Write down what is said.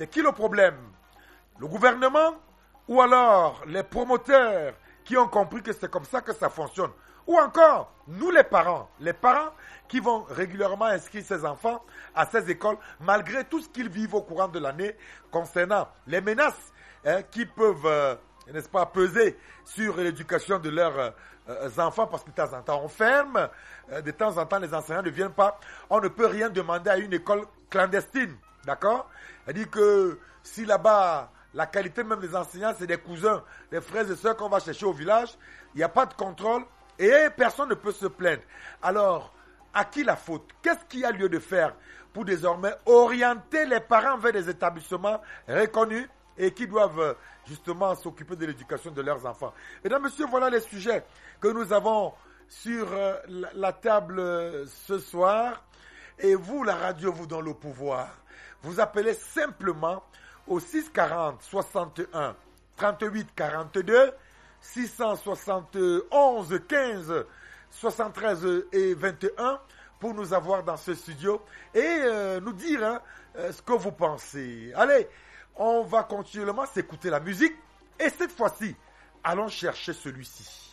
C'est qui le problème? Le gouvernement ou alors les promoteurs qui ont compris que c'est comme ça que ça fonctionne? Ou encore, nous les parents qui vont régulièrement inscrire ces enfants à ces écoles, malgré tout ce qu'ils vivent au courant de l'année concernant les menaces qui peuvent, n'est-ce pas, peser sur l'éducation de leurs enfants, parce que de temps en temps on ferme, de temps en temps les enseignants ne viennent pas, on ne peut rien demander à une école clandestine, d'accord? C'est-à-dire que si là-bas, la qualité même des enseignants, c'est des cousins, des frères et sœurs qu'on va chercher au village, il n'y a pas de contrôle et personne ne peut se plaindre. Alors, à qui la faute? Qu'est-ce qu'il y a lieu de faire pour désormais orienter les parents vers des établissements reconnus et qui doivent justement s'occuper de l'éducation de leurs enfants? Mesdames, Messieurs, voilà les sujets que nous avons sur la table ce soir. Et vous, la radio vous donne le pouvoir. Vous appelez simplement au 640 61 38 42, 671 15 73 et 21 pour nous avoir dans ce studio et nous dire ce que vous pensez. Allez, on va continuellement s'écouter la musique et cette fois-ci, allons chercher celui-ci.